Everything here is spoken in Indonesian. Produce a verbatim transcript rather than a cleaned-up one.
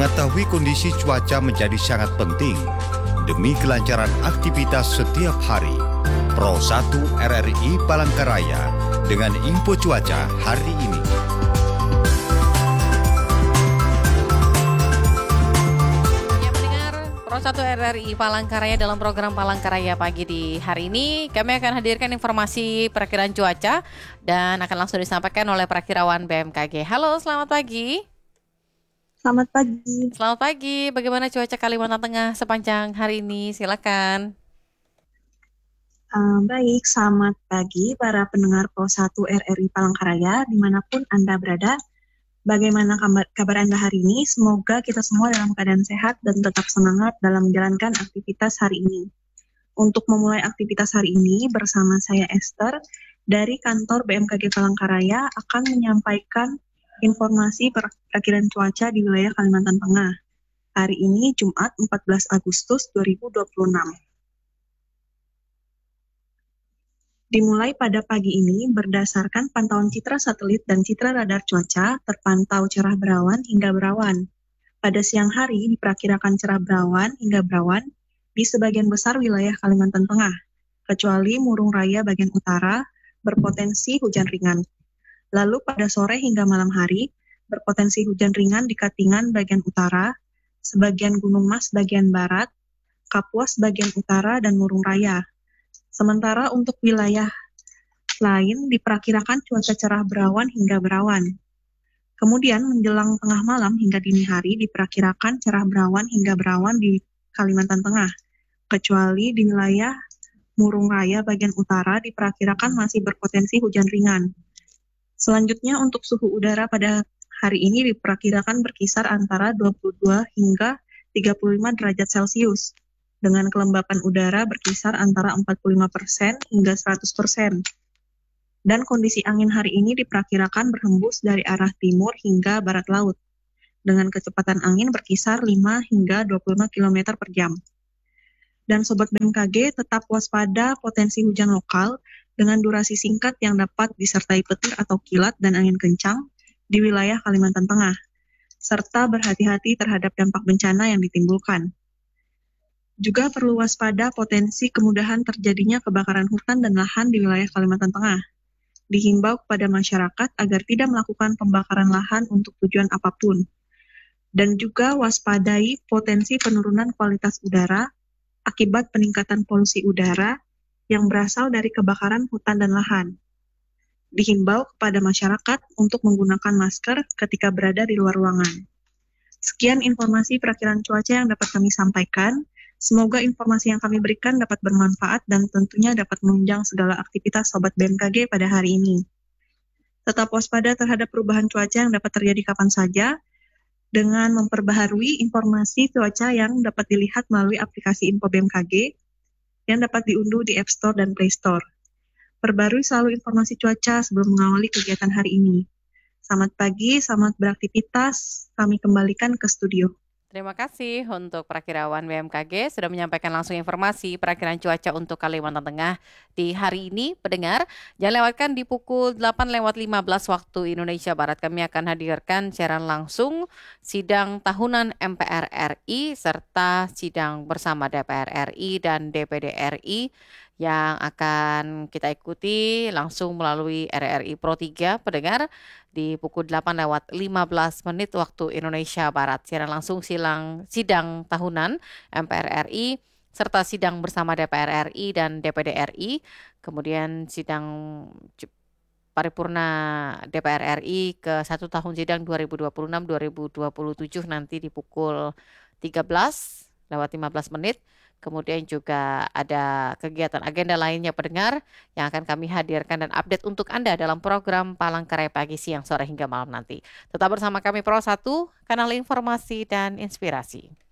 Mengetahui kondisi cuaca menjadi sangat penting demi kelancaran aktivitas setiap hari. Pro satu R R I Palangkaraya dengan info cuaca hari ini. Ya, mendengar Pro satu R R I Palangkaraya dalam program Palangkaraya pagi di hari ini, kami akan hadirkan informasi perakiraan cuaca dan akan langsung disampaikan oleh perakirawan B M K G. Halo, selamat pagi. Selamat pagi. Selamat pagi. Bagaimana cuaca Kalimantan Tengah sepanjang hari ini? Silakan. Uh, baik, selamat pagi para pendengar Pro satu R R I Palangkaraya dimanapun Anda berada. Bagaimana kabar, kabar Anda hari ini? Semoga kita semua dalam keadaan sehat dan tetap semangat dalam menjalankan aktivitas hari ini. Untuk memulai aktivitas hari ini bersama saya Esther dari kantor B M K G Palangkaraya akan menyampaikan informasi perakiraan cuaca di wilayah Kalimantan Tengah. Hari ini Jumat empat belas Agustus dua ribu dua puluh enam. Dimulai pada pagi ini berdasarkan pantauan citra satelit dan citra radar cuaca terpantau cerah berawan hingga berawan. Pada siang hari diperkirakan cerah berawan hingga berawan di sebagian besar wilayah Kalimantan Tengah, kecuali Murung Raya bagian utara berpotensi hujan ringan. Lalu pada sore hingga malam hari, berpotensi hujan ringan di Katingan bagian utara, sebagian Gunung Mas bagian barat, Kapuas bagian utara, dan Murung Raya. Sementara untuk wilayah lain diperkirakan cuaca cerah berawan hingga berawan. Kemudian menjelang tengah malam hingga dini hari diperkirakan cerah berawan hingga berawan di Kalimantan Tengah, kecuali di wilayah Murung Raya bagian utara diperkirakan masih berpotensi hujan ringan. Selanjutnya untuk suhu udara pada hari ini diperkirakan berkisar antara dua puluh dua hingga tiga puluh lima derajat Celcius, dengan kelembapan udara berkisar antara empat puluh lima persen hingga seratus persen. Dan kondisi angin hari ini diperkirakan berhembus dari arah timur hingga barat laut, dengan kecepatan angin berkisar lima hingga dua puluh lima kilometer per jam. Dan Sobat B M K G tetap waspada potensi hujan lokal dengan durasi singkat yang dapat disertai petir atau kilat dan angin kencang di wilayah Kalimantan Tengah, serta berhati-hati terhadap dampak bencana yang ditimbulkan. Juga perlu waspada potensi kemudahan terjadinya kebakaran hutan dan lahan di wilayah Kalimantan Tengah. Dihimbau kepada masyarakat agar tidak melakukan pembakaran lahan untuk tujuan apapun. Dan juga waspadai potensi penurunan kualitas udara akibat peningkatan polusi udara yang berasal dari kebakaran hutan dan lahan. Dihimbau kepada masyarakat untuk menggunakan masker ketika berada di luar ruangan. Sekian informasi perakiraan cuaca yang dapat kami sampaikan. Semoga informasi yang kami berikan dapat bermanfaat dan tentunya dapat menunjang segala aktivitas Sobat B M K G pada hari ini. Tetap waspada terhadap perubahan cuaca yang dapat terjadi kapan saja dengan memperbaharui informasi cuaca yang dapat dilihat melalui aplikasi Info B M K G yang dapat diunduh di App Store dan Play Store. Perbarui selalu informasi cuaca sebelum mengawali kegiatan hari ini. Selamat pagi, selamat beraktivitas. Kami kembalikan ke studio. Terima kasih untuk perakirawan B M K G sudah menyampaikan langsung informasi perakiraan cuaca untuk Kalimantan Tengah di hari ini. Pendengar, jangan lewatkan di pukul delapan lewat lima belas waktu Indonesia Barat. Kami akan hadirkan siaran langsung sidang tahunan M P R R I serta sidang bersama D P R R I dan D P D R I yang akan kita ikuti langsung melalui R R I Pro tiga, pendengar, di pukul delapan lewat lima belas menit waktu Indonesia Barat. Siaran langsung silang sidang tahunan M P R R I serta sidang bersama D P R R I dan D P D R I. Kemudian sidang paripurna D P R R I ke satu tahun sidang dua ribu dua puluh enam dua ribu dua puluh tujuh nanti di pukul tiga belas lewat lima belas menit. Kemudian juga ada kegiatan agenda lainnya pendengar yang akan kami hadirkan dan update untuk Anda dalam program Palangkaraya pagi, siang, sore hingga malam nanti. Tetap bersama kami Pro satu, kanal informasi dan inspirasi.